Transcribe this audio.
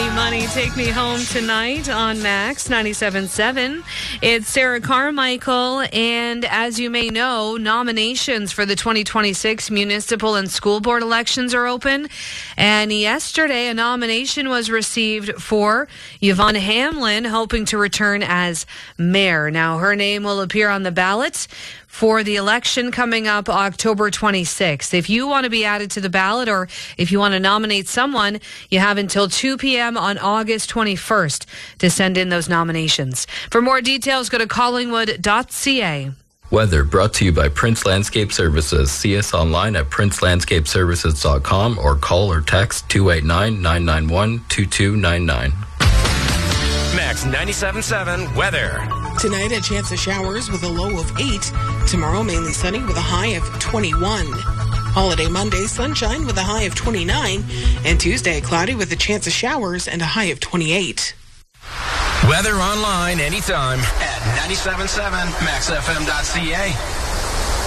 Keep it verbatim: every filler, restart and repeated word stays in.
Money, Money, Take Me Home Tonight on Max ninety-seven point seven. It's Sarah Carmichael, and as you may know, nominations for the twenty twenty-six municipal and school board elections are open. And yesterday, a nomination was received for Yvonne Hamlin, hoping to return as mayor. Now, her name will appear on the ballot for the election coming up October twenty-sixth. If you want to be added to the ballot or if you want to nominate someone, you have until two p.m. on August twenty-first to send in those nominations. For more details, go to collingwood dot c a. Weather brought to you by Prince Landscape Services. See us online at prince landscape services dot com or call or text two eight nine, nine nine one, two two nine nine. Max ninety-seven point seven weather. Tonight, a chance of showers with a low of eight. Tomorrow, mainly sunny with a high of twenty-one. Holiday Monday, sunshine with a high of twenty-nine. And Tuesday, cloudy with a chance of showers and a high of twenty-eight. Weather online anytime at ninety-seven point seven max f m dot c a.